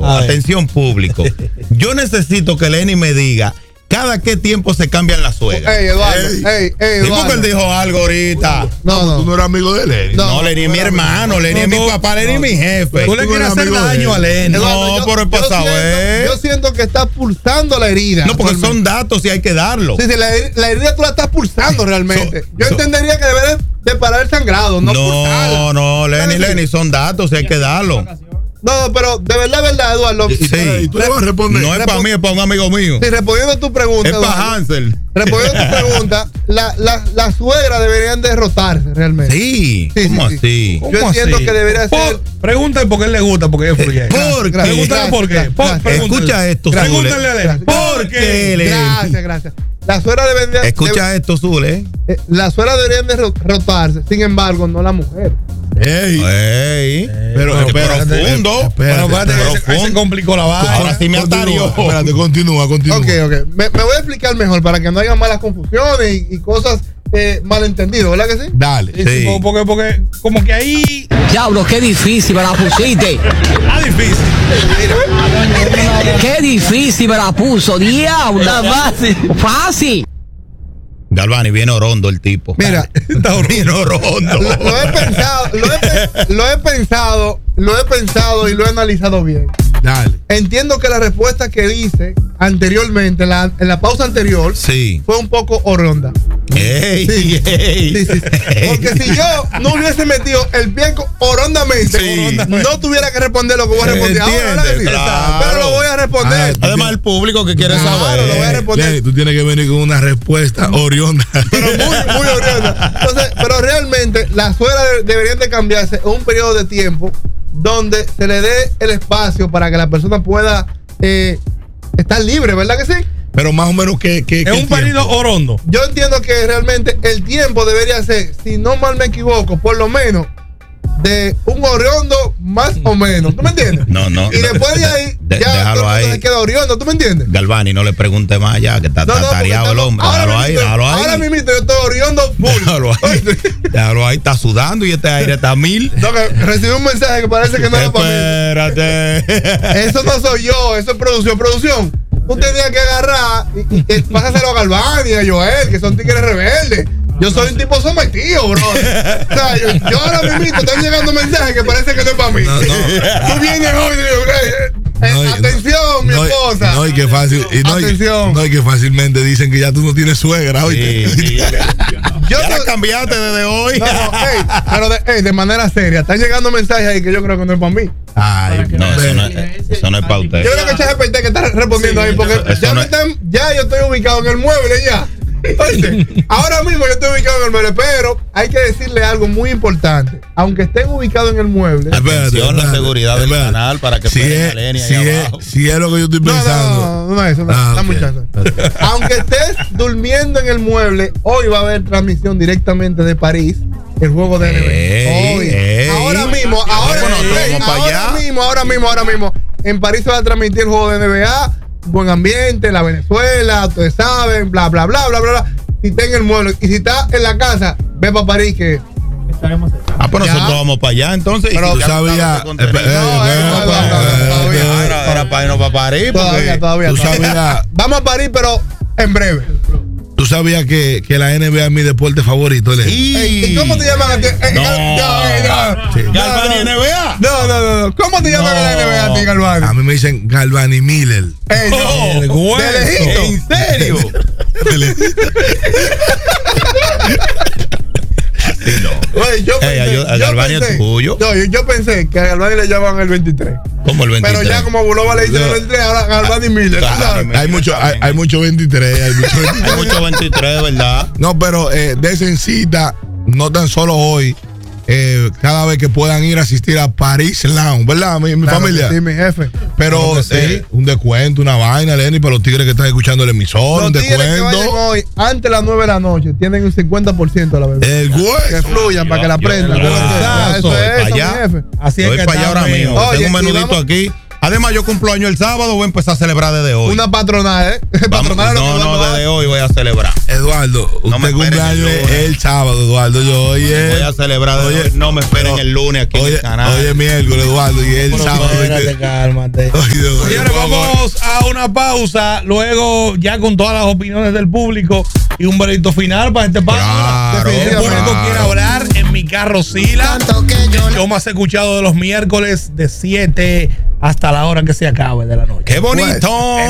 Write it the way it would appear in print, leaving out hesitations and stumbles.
atención público. Yo necesito que Lenny me diga cada qué tiempo se cambian las suegras. Eduardo. Porque él dijo algo ahorita. No. Tú no eres amigo de Lenny. No, Lenny es mi hermano, Lenny es mi papá, Lenny es mi jefe. Tú le quieres hacer daño a Lenny. No, por el pasado, Yo siento que está pulsando la herida. No, porque son datos y hay que darlo. Sí, la herida tú la estás pulsando realmente. Yo entendería que debería de parar el sangrado, no pulsarla. No, Lenny, son datos y hay que darlo. No, pero de verdad, Eduardo. Sí. Tú le vas a responder. No es para mí, es para un amigo mío. Sí, respondiendo a tu pregunta. Es para Hansel. Respondiendo a tu pregunta, las suegras deberían derrotarse realmente. Sí. ¿Cómo así? Yo entiendo que debería ser. Pregúntale por qué él le gusta, porque es fluye. Pregúntale por qué. Escucha esto, Zule. Pregúntale a Lenny. ¿Por qué? Gracias. Las suegras deberían. Escucha esto, Zule. Las suegras deberían derrotarse, sin embargo, no la mujer. Pero profundo. Pero ahí se complicó la vaina. Ahora sí me atarió. Espérate, continúa. Ok. Me voy a explicar mejor para que no haya malas confusiones y cosas malentendidos, ¿verdad que sí? Dale. Sí. Porque como que ahí. Diablo, qué difícil me la pusiste. Está difícil. Qué difícil me la puso. Diablo. Fácil. Galvani, viene orondo el tipo. Mira, bien orondo. Lo he pensado y lo he analizado bien. Dale. Entiendo que la respuesta que hice anteriormente, en la pausa anterior, fue un poco oronda. Sí. Porque si yo no hubiese metido el pie orondamente, no tuviera que responder lo que voy a responder ahora. Claro. Pero lo voy a responder. Además, el público que quiere saber. Lo voy a responder. Lenny, tú tienes que venir con una respuesta orionda. Pero muy orionda. Entonces, pero realmente las suegras deberían de cambiarse en un periodo de tiempo donde se le dé el espacio para que la persona pueda estar libre, ¿verdad que sí? Pero más o menos que es un periodo orondo. Yo entiendo que realmente el tiempo debería ser, si no mal me equivoco, por lo menos de un oriondo más o menos. ¿Tú me entiendes? No. Y después de ahí, déjalo ahí. Se queda oriondo. ¿Tú me entiendes? Galvani, no le pregunte más ya, que está tareado el hombre. Déjalo ahí. Ahora mismo yo estoy oriondo full. Déjalo ahí, está sudando y este aire está a 1000. No, que recibí un mensaje que parece que no era para mí. Espérate. Eso no soy yo, eso es producción. Tú tenías que agarrar y pásaselo a Galvani y a Joel, que son tigres rebeldes. Yo soy un tipo sometido, bro. O sea, yo ahora mismo están llegando mensajes que parece que no es para mí. Tú vienes hoy y digo, atención, mi esposa. No, y que fácil. Atención. No, y que fácilmente dicen que ya tú no tienes suegra, ¿oíste? Ya la cambiaste desde hoy. Pero de manera seria, están llegando mensajes ahí que yo creo que no es para mí. Ay, no, eso no es para usted. Yo creo que ChatGPT que está respondiendo ahí, porque ya yo estoy ubicado en el mueble ya. Oíste, ahora mismo yo estoy ubicado en el mueble, pero hay que decirle algo muy importante. Aunque estén ubicados en el mueble, atención, la seguridad del canal para que puedan Lenny ahí abajo. Si es lo que yo estoy pensando. No, eso está muchacho. Aunque estés durmiendo en el mueble, hoy va a haber transmisión directamente de París. El juego de NBA. Hoy. Ahora mismo. En París se va a transmitir el juego de NBA. Buen ambiente, la Venezuela, ustedes saben, bla. Si está en el mueble y si está en la casa, ve para París que estaremos. Pues nosotros vamos para allá entonces. Pero tú sabías. Ahora para irnos para París. Todavía. Tú sabías. Vamos a París, pero en breve. ¿Tú sabías que la NBA es mi deporte favorito? ¿Y cómo te llaman a ti? ¿Galvani NBA? No. ¿Cómo te llaman a la NBA a ti, Galvani? A mí me dicen Galvani Miller. ¿De lejito? ¿En serio? Galvani es tuyo. Yo pensé que a Galvani le llamaban el 23. ¿Cómo el 23? Pero ya como Bulova le dice el 23, ahora Galvani Miller. Hay mucho 23. Hay mucho 23, ¿verdad? No, pero desencita, no tan solo hoy, cada vez que puedan ir a asistir a Paris Lounge, ¿verdad? Mi familia. Sí, mi jefe. Pero un descuento, una vaina, Lenny, para los tigres que están escuchando el emisor, un descuento. Que vayan hoy, antes de las 9 de la noche, tienen un 50% de la bebida. El güey. Que fluyan para que la aprendan. Eso es, mi jefe. Así es que para allá ahora mismo. Tengo un menudito aquí. Además, yo cumplo año el sábado, voy a empezar a celebrar desde hoy. Una patronal, ¿eh? Patronal No, desde hoy voy a celebrar. Eduardo, No me usted esperen cumpleaños el lunes. el sábado, Eduardo. Yo hoy Voy a celebrar desde hoy. No me esperen el lunes aquí en el canal. Hoy es miércoles, Eduardo, y el sábado. Espérate, cálmate. Señores, vamos a una pausa. Luego, ya con todas las opiniones del público y un veredicto final para este paso. Claro, El público quiere hablar en Mi Carro Sila. El show más escuchado de los miércoles de 7 hasta la hora que se acabe de la noche. ¡Qué bonito!